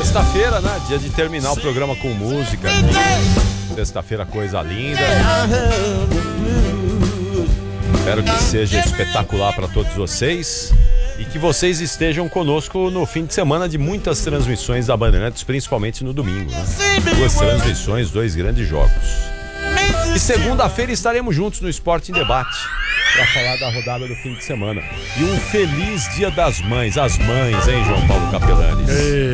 Sexta-feira, né? Dia de terminar o programa com música. Sexta-feira, coisa linda. Espero que seja espetacular para todos vocês e que vocês estejam conosco no fim de semana de muitas transmissões da Bandeirantes, principalmente no domingo, né? 2 transmissões, 2 grandes jogos. E segunda-feira estaremos juntos no Esporte em Debate para falar da rodada do fim de semana. E um feliz Dia das Mães, as mães, hein, João Paulo Capelanes?